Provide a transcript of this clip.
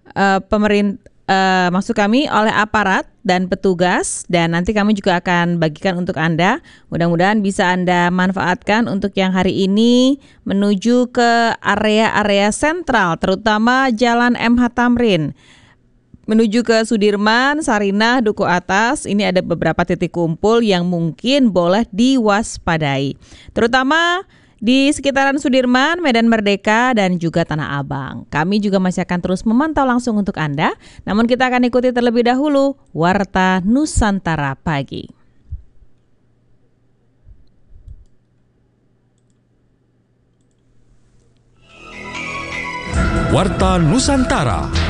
maksud kami oleh aparat dan petugas, dan nanti kami juga akan bagikan untuk Anda. Mudah-mudahan bisa Anda manfaatkan untuk yang hari ini menuju ke area-area sentral, terutama Jalan MH Tamrin. Menuju ke Sudirman, Sarinah, Duku Atas, ini ada beberapa titik kumpul yang mungkin boleh diwaspadai. Terutama di sekitaran Sudirman, Medan Merdeka, dan juga Tanah Abang. Kami juga masih akan terus memantau langsung untuk Anda. Namun kita akan ikuti terlebih dahulu Warta Nusantara Pagi. Warta Nusantara.